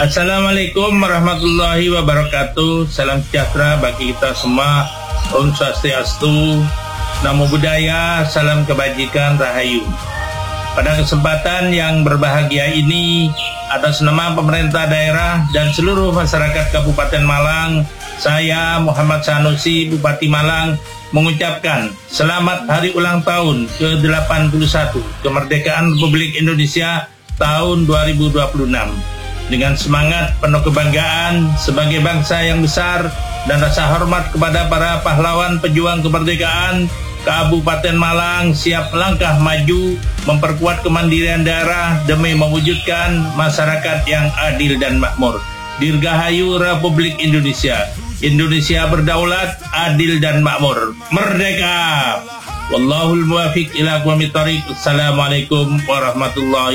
Assalamualaikum warahmatullahi wabarakatuh. Salam sejahtera bagi kita semua. Om Swastiastu, Namo Buddhaya, salam kebajikan, Rahayu. Pada kesempatan yang berbahagia ini, atas nama pemerintah daerah dan seluruh masyarakat Kabupaten Malang, saya Muhammad Sanusi, Bupati Malang, mengucapkan selamat hari ulang tahun ke-81 kemerdekaan Republik Indonesia tahun 2026. Dengan semangat penuh kebanggaan sebagai bangsa yang besar dan rasa hormat kepada para pahlawan pejuang kemerdekaan, Kabupaten Malang siap melangkah maju memperkuat kemandirian daerah demi mewujudkan masyarakat yang adil dan makmur. Dirgahayu Republik Indonesia. Indonesia berdaulat, adil dan makmur. Merdeka! Wallahul muwafiq ila aqwamit thoriq. Assalamualaikum warahmatullahi